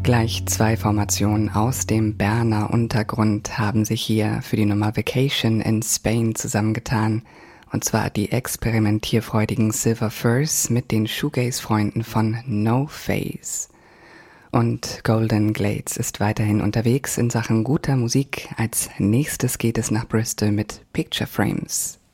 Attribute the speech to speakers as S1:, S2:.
S1: Gleich zwei Formationen aus dem Berner Untergrund haben sich hier für die Nummer Vacation in Spain zusammengetan. Und zwar die experimentierfreudigen Silver Firs mit den Shoegaze-Freunden von No Face. Und Golden Glades ist weiterhin unterwegs in Sachen guter Musik. Als nächstes geht es nach Bristol mit Picture Frames.